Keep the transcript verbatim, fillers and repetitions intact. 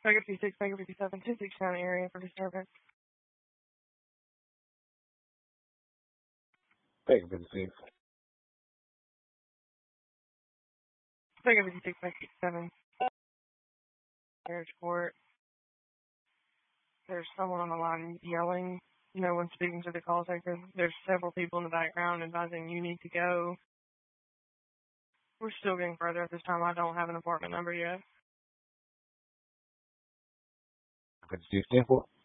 Baker fifty-six, Baker fifty-seven, two six County area for disturbance. Baker fifty-six. Baker fifty-six, Baker fifty-seven. Marriage court. There's someone on the line yelling. No one speaking to the call taker. There's several people in the background advising you need to go. We're still getting further at this time. I don't have an apartment number yet. fifty-six, ten four.